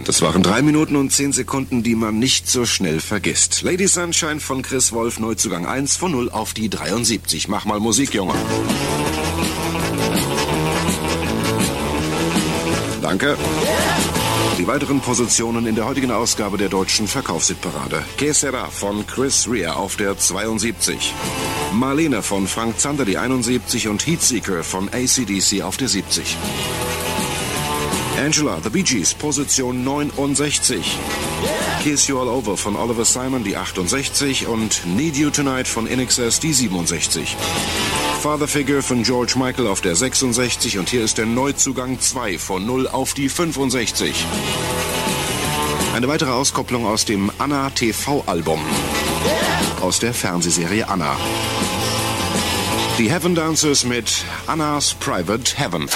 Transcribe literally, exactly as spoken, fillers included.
Das waren drei Minuten und zehn Sekunden, die man nicht so schnell vergisst. Lady Sunshine von Chris Wolf, Neuzugang eins von null auf die dreiundsiebzig. Mach mal Musik, Junge. Danke. Die weiteren Positionen in der heutigen Ausgabe der deutschen Verkaufshitparade. Que sera von Chris Rea auf der zweiundsiebzig. Marlene von Frank Zander die einundsiebzig und Heatseeker von A C D C auf der siebzig. Angela, The Bee Gees, Position neunundsechzig. Kiss You All Over von Oliver Simon, die achtundsechzig. Und Need You Tonight von In Excess, die siebenundsechzig. Father Figure von George Michael auf der sechsundsechzig. Und hier ist der Neuzugang zwei von null auf die fünfundsechzig. Eine weitere Auskopplung aus dem Anna T V-Album. Aus der Fernsehserie Anna. Die Heaven Dancers mit Anna's Private Heaven.